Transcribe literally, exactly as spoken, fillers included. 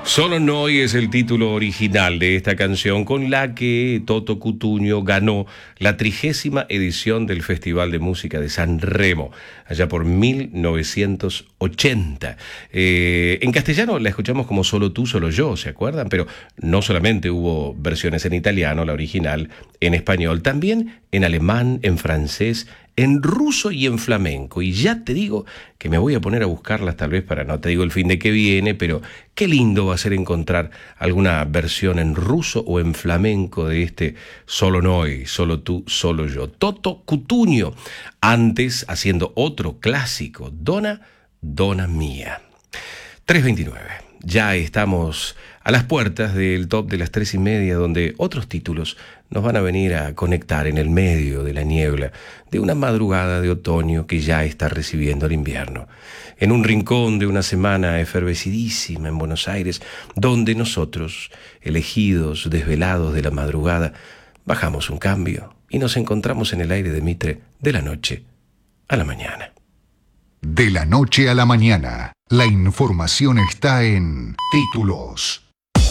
Solo Noi es el título original de esta canción con la que Toto Cutugno ganó la trigésima edición del Festival de Música de San Remo, allá por mil novecientos ochenta. Eh, en castellano la escuchamos como Solo tú, solo yo, ¿se acuerdan? Pero no solamente hubo versiones en italiano, la original, en español, también en alemán, en francés, en ruso y en flamenco. Y ya te digo que me voy a poner a buscarlas tal vez para, no te digo el fin de que viene, pero qué lindo va a ser encontrar alguna versión en ruso o en flamenco de este Solo Noi, solo tú, solo yo. Toto Cutugno, antes haciendo otro clásico, Donna, Donna Mía. tres veintinueve. Ya estamos a las puertas del top de las tres y media, donde otros títulos nos van a venir a conectar en el medio de la niebla de una madrugada de otoño que ya está recibiendo el invierno. En un rincón de una semana efervecidísima en Buenos Aires, donde nosotros, elegidos, desvelados de la madrugada, bajamos un cambio y nos encontramos en el aire de Mitre de la noche a la mañana. De la noche a la mañana, la información está en Títulos.